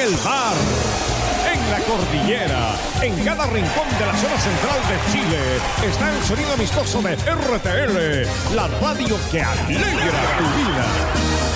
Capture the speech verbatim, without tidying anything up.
el mar, en la cordillera, en cada rincón de la zona central de Chile, está el sonido amistoso de R T L, la radio que alegra tu vida.